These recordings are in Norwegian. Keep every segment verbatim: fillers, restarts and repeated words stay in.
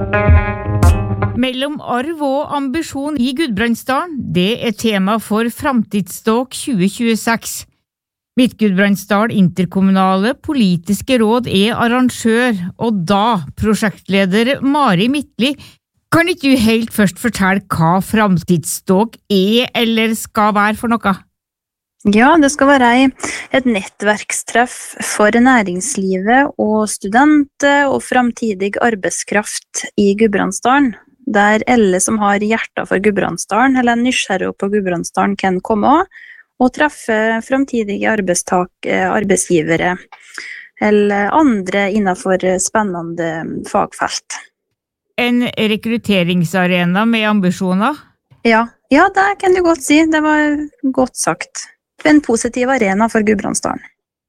Mellom arv og ambisjon i Gudbrandsdalen, det er tema for Framtidstalk tjue tjueseks. Midt-Gudbrandsdal interkommunale politiske råd er arrangør, og da prosjektleder Mari Midtly. Kan ikke du helt først fortelle hva Framtidstalk er eller skal være for noe? Ja, det skal være et nettverkstreff for næringslivet og studenter og framtidig arbeidskraft i Gudbrandsdalen, der alle som har hjertet for Gudbrandsdalen eller er nysgjerrig på Gudbrandsdalen kan komme og treffe framtidige arbeidstak, arbeidsgivere eller andre innenfor spennende fagfelt. En rekrutteringsarena med ambisjoner? Ja, ja, det kan du godt si. Det var godt sagt. En positiv arena for Gudbrandsdalen.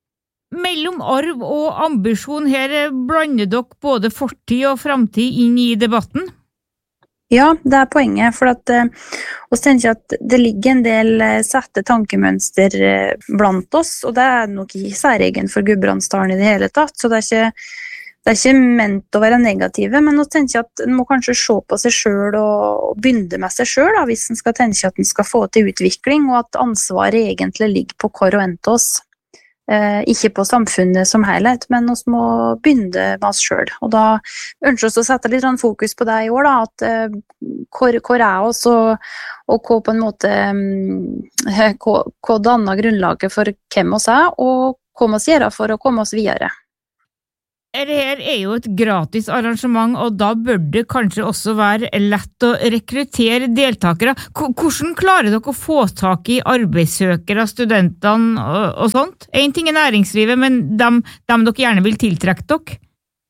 Mellom arv og ambisjon her blander dere både fortid og framtid inn i debatten? Ja, det er poenget, for at eh, oss tenker at det ligger en del eh, sette tankemønster eh, blant oss, og det er nok ikke særegen for Gudbrandsdalen i det hele tatt, så det er ikke, det er ikke ment å være negative, men oss tenker at en må kanskje se på seg selv og, og begynne med seg selv, da, hvis en skal tenke at en skal få til utvikling, og at ansvaret egentlig ligger på hver og en til oss. Eh, ikke på samfunnet som helhet, men vi må begynne med oss selv. Og da ønsker vi å sette litt fokus på det i år, da, at eh, hvor, hvor er oss, og, og hva på en måte eh, hva, hva danner grunnlaget for hvem vi er, og hva vi gjør for å komme oss videre. Dette her er jo et gratis arrangement, og da bør det kanskje også være lett å rekruttere deltakere. Hvordan klarer dere å få tak i arbeidssøkere, studentene og, og sånt? En ting er næringslivet, men dem, dem dere gjerne vil tiltrekke dere?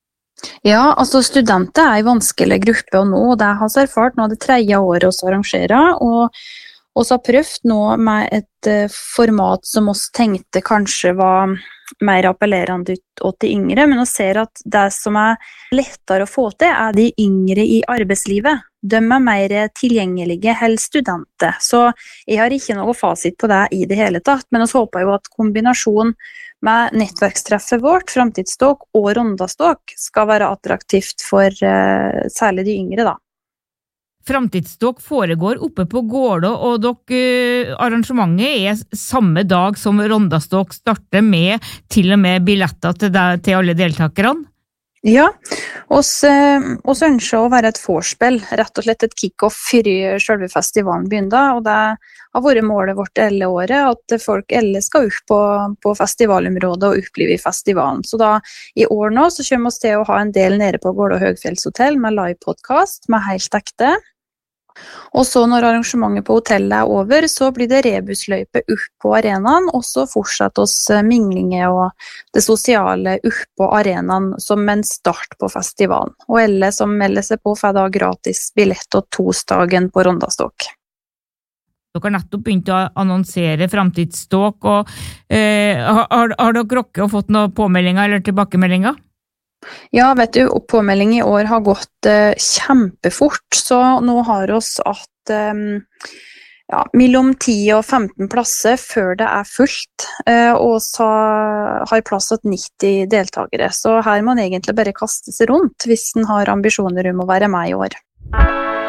Ja, altså studenter er en vanskelig gruppe å nå, og det har vi erfart nå det tredje året vi arrangerer, og vi har prøvd nå med et format som vi tenkte kanskje var mer appellerende ut til yngre, men vi ser at det som er lettere å få til er de yngre i arbeidslivet. De er mer tilgjengelige enn studenter, så jeg har ikke noe fasit på det i det hele tatt, men vi håper jo at kombinasjonen med nettverkstreffet vårt, Framtidstalk og Rondastalk skal være attraktivt for uh, særlig de yngre da. Framtidstalk foregår oppe på Gålå, og dere, arrangementet er samme dag som Rondastalk starter med til og med billetter til, deg, til alle deltakerne? Ja, oss, oss ønsker å være et forspill, rett og slett et kick-off før selve festivalen begynner, og det har vært målet vårt alle året, at folk alle skal opp på, på festivalområdet og oppleve festivalen. Så da, i år nå, så kommer vi til å ha en del nede på Gålå Høgfjellshotell med live-podcast, med helt ekte. Og så når arrangementet på hotellet er over, så blir det rebusløype opp på arenaen, og så fortsetter oss minglinge og det sosiale opp på arenaen som en start på festivalen. Og alle som melder seg på får da gratis billett og tosdagen på Rondastalk. Dere har nettopp begynt å annonsere Framtidstalk, og eh, har, har dere rokket og fått noen påmeldinger eller tilbakemeldinger? Ja, vet du, påmelding i år har gått uh, kjempefort, så nå har oss at um, ja, mellom ti og femten plasser før det er fullt, uh, og så har plass til nitti deltakere, så her må man egentlig bare kaste seg rundt hvis man har ambisjoner om å være med i år.